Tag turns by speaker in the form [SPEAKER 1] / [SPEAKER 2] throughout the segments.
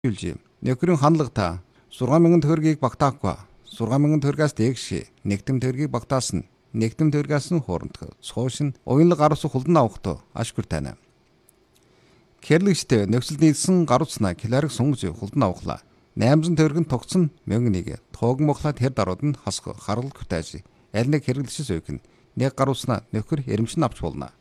[SPEAKER 1] Юлжи. Нөхрийн хандлага 6,000 төгрөгийг багтаахгүй. 6,000 төгрөгөөс дээш нэгдэм төгрөгийг багтаасан. Нэгдэм төгрөгөөс нь хоорондох. Суушин уянлаг гаруус хулдан авахтаа ашгүй тайна. Гэрлэгчтэй нөхцөл нийлсэн гаруусна киларыг сунгаж хулдан авахлаа. 800 төгрөгийн тогтсон 1,000-ыг тоог мохлаад хэр дарууд нь хасах харгал күтэж. Аль нэг хэрэглэшээс өйгөн. Нэг гаруусна нөхөр эремшин авч болно.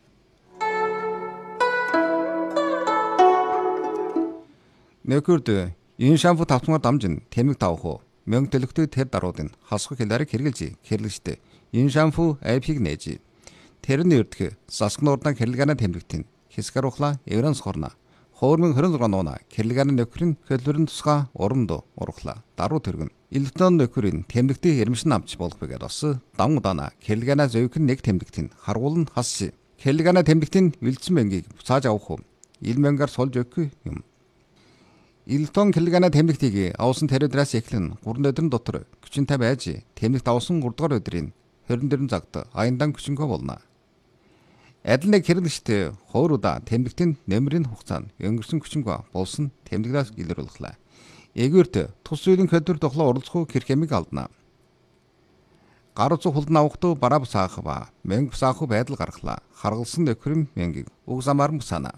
[SPEAKER 1] Нөхөрд энэ шампу тавтмаар дамжин тэмэг таавах. Мөнгө төлөхтэй тэр даруудын хасах хэлээрийг хэрэгжилж хэрлэгчтэй энэ шампу айпиг нээж. Тэрний өрдөх засгын урдан хэрлэгэнэ тэмдэгтэн хэсгэр ухлаа эврэн сохорно. 2026 нуна хэрлэгэнэ нөхрийн хөлбөрийн тусгай уранд урахлаа. Даруу төргөн. Илтон нөхрийн тэмдэгтийн эремшин авч болох бэгээд бас давн дана хэрлэгэнэ зөөхөн нэг тэмдэгтэн харгуул нь хасси. Хэрлэгэнэ тэмдэгтэн үлдсэн мөнгийг буцааж авах. Ил мөнгөөр сулж өгөх юм. Илтон хэлгэнэ тэмдэгтийг авсан тэрэдрээс эхлэн 3 өдрийн дотор хүчинтэй байж тэмдэгт авсан 3 дугаар өдрийн 24 цагт аяндан хүчингөө болно. Адил нэг хэрэглэгчтэй хооруда тэмдэгтийн нэмрийн хугацаанд өнгөрсөн хүчингөө болсон тэмдэгтээс илрүүлглаа. Эгүүрт тус үеийн хөдөр тоглоо оролцох хэрхэмиг алдна. Гаруц хулдан авахдаа бараа бусаах ба мөнгө бусаах байдал гаргалаа. Харгалсан нөхрийн мөнгийг уг замаар мусана.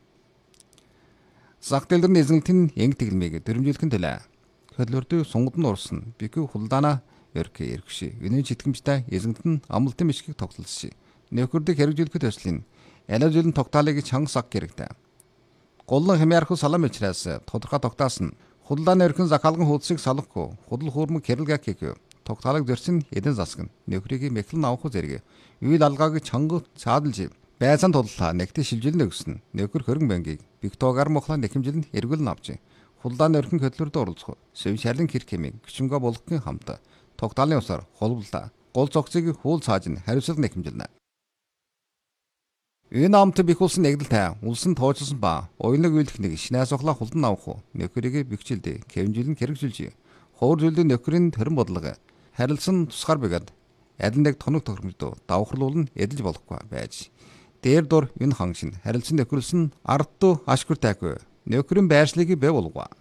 [SPEAKER 1] Зах дэлгэрийн эзэмлэлтийн энг тэглэмийг дөрвөлжүүлэхин төлөө хөдөлмөртөө сунгад нь урсан бикүү хулдаана өрк эргши өнөө читгэмжтэй эзэмлэлт нь амлалтын мишгийг тогтолцсон. Нөхөрдийг хэрэгжүүлэхэд төслийн аль зүйлэн тогтоолыг чангас аг хэрэгтэй. Голлон хэмээрхүү салам ичраас тодорхой тогтаасан хулдааны өрхөн захаалган хуудсыг салахгүй худал хуурмаг хэрэлгэх гэв. Тогтоолыг зөрсөн эдэн засаг нь нөхрийг мэхлэн авах зэрэг үйл алгааг чангас цаадалж байсан туллаа нэгтээ шилжилнэ өгсөн. Нөхөр хөрөнгө мөнгийг Виктогар мохлаа нэхэмжил нь эргүүл авч хулдааны өрхөн хөдлөлд оролцох. Сэв шалин хэр хэмээн гүчингөө болгохын хамт тогтоолын усаар холболоо. Гол зогцыг хуул цааж нь хариуцлага нэхэмжилнэ. Энэ амт бих улсын нэгдэлтэй улсын тоочсон ба уянлаг үйлдэх нэг шинээс ухлаа хулдан авах. Нөхрийг бэхжилдэ кэмжилэн хэрэгжүүлж. Хуур зүйлдээ нөхрийн төрөн бодлого харилцсан тусгаар бэгэд аль нэг тоног тохиромжтой давхарлуул нь эдэлж болохгүй байж. Дээр дур энэ хангшин харилцан нөхрөлсөн ард дуу ашгүр тайгүй нөхрийн байршлыг бий болгоо.